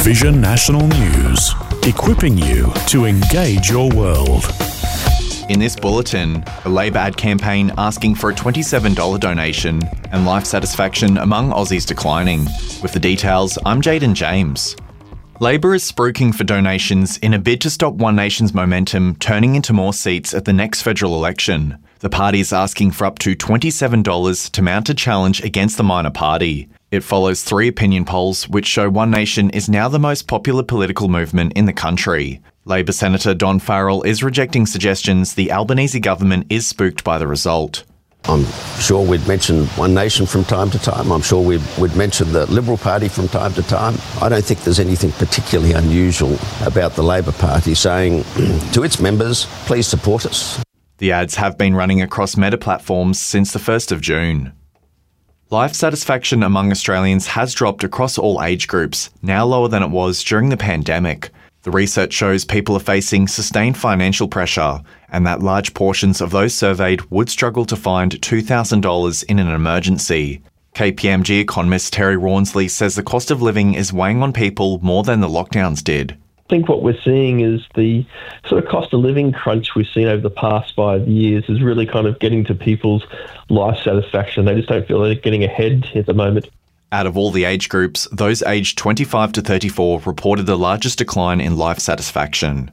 Vision National News, equipping you to engage your world. In this bulletin, a Labor ad campaign asking for a $27 donation and life satisfaction among Aussies declining. With the details, I'm Jaden James. Labor is spruiking for donations in a bid to stop One Nation's momentum turning into more seats at the next federal election. The party is asking for up to $27 to mount a challenge against the minor party. It follows 3 opinion polls which show One Nation is now the most popular political movement in the country. Labor Senator Don Farrell is rejecting suggestions the Albanese government is spooked by the result. I'm sure we'd mention One Nation from time to time. I'm sure we'd mention the Liberal Party from time to time. I don't think there's anything particularly unusual about the Labor Party saying to its members, please support us. The ads have been running across Meta platforms since the 1st of June. Life satisfaction among Australians has dropped across all age groups, now lower than it was during the pandemic. The research shows people are facing sustained financial pressure, and that large portions of those surveyed would struggle to find $2,000 in an emergency. KPMG economist Terry Rawnsley says the cost of living is weighing on people more than the lockdowns did. I think what we're seeing is the sort of cost of living crunch we've seen over the past 5 years is really kind of getting to people's life satisfaction. They just don't feel they're getting ahead at the moment. Out of all the age groups, those aged 25 to 34 reported the largest decline in life satisfaction.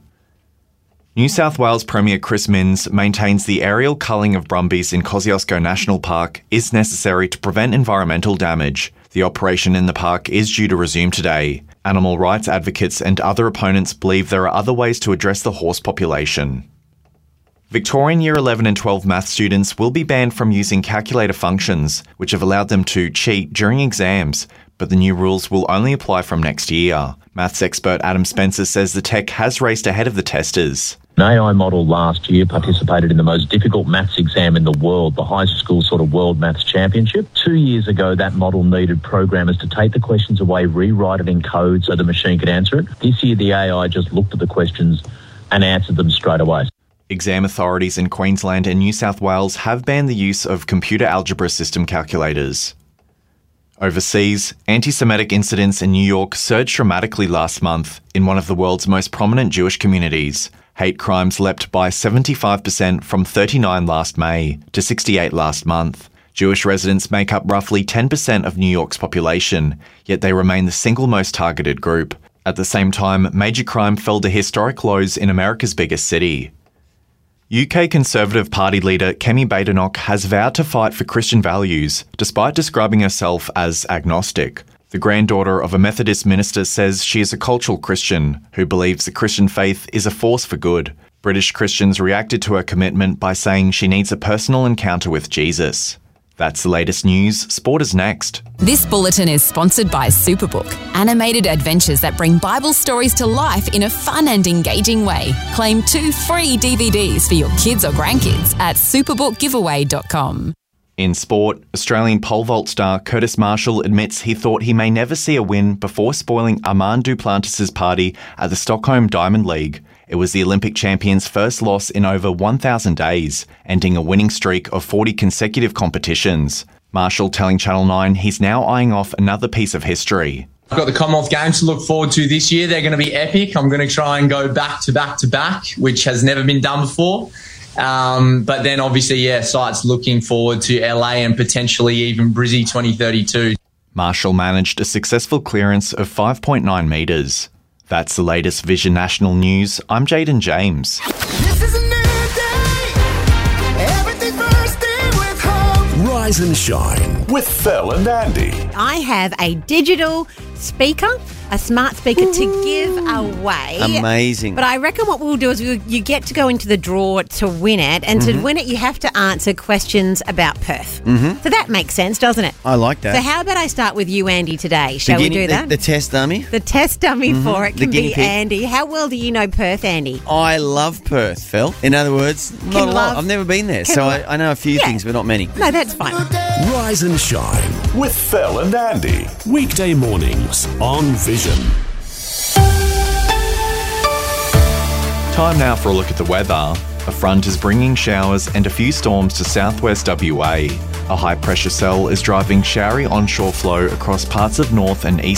New South Wales Premier Chris Minns maintains the aerial culling of brumbies in Kosciuszko National Park is necessary to prevent environmental damage. The operation in the park is due to resume today. Animal rights advocates and other opponents believe there are other ways to address the horse population. Victorian Year 11 and 12 math students will be banned from using calculator functions, which have allowed them to cheat during exams, but the new rules will only apply from next year. Maths expert Adam Spencer says the tech has raced ahead of the testers. An AI model last year participated in the most difficult maths exam in the world, the high school sort of World Maths Championship. 2 years ago, that model needed programmers to take the questions away, rewrite it in code so the machine could answer it. This year, the AI just looked at the questions and answered them straight away. Exam authorities in Queensland and New South Wales have banned the use of computer algebra system calculators. Overseas, anti-Semitic incidents in New York surged dramatically last month in one of the world's most prominent Jewish communities. Hate crimes leapt by 75% from 39 last May to 68 last month. Jewish residents make up roughly 10% of New York's population, yet they remain the single most targeted group. At the same time, major crime fell to historic lows in America's biggest city. UK Conservative Party leader Kemi Badenoch has vowed to fight for Christian values, despite describing herself as agnostic. The granddaughter of a Methodist minister says she is a cultural Christian who believes the Christian faith is a force for good. British Christians reacted to her commitment by saying she needs a personal encounter with Jesus. That's the latest news. Sport is next. This bulletin is sponsored by Superbook, animated adventures that bring Bible stories to life in a fun and engaging way. Claim 2 free DVDs for your kids or grandkids at superbookgiveaway.com. In sport, Australian pole vault star Curtis Marshall admits he thought he may never see a win before spoiling Armand Duplantis' party at the Stockholm Diamond League. It was the Olympic champion's first loss in over 1,000 days, ending a winning streak of 40 consecutive competitions. Marshall telling Channel 9 he's now eyeing off another piece of history. I've got the Commonwealth Games to look forward to this year. They're going to be epic. I'm going to try and go back to back to back, which has never been done before. But then obviously, sights looking forward to LA and potentially even Brizzy 2032. Marshall managed a successful clearance of 5.9 metres. That's the latest Vision National News. I'm Jaden James. This is a new day. Everything bursting with hope. Rise and shine with Phil and Andy. I have a digital speaker, a smart speaker to give away. Amazing. But I reckon what we'll do is you get to go into the draw to win it, and to win it you have to answer questions about Perth. So that makes sense, doesn't it? I like that. So how about I start with you, Andy, today? Shall we do that? The test dummy? The test dummy for it can The guinea be pig. Andy. How well do you know Perth, Andy? I love Perth, Phil. In other words, not a lot. I've never been there, so I know a few things, but not many. No, that's fine. Rise and shine with Phil and Andy. Weekday mornings on Vision. Time now for a look at the weather. A front is bringing showers and a few storms to southwest WA. A high-pressure cell is driving showery onshore flow across parts of north and east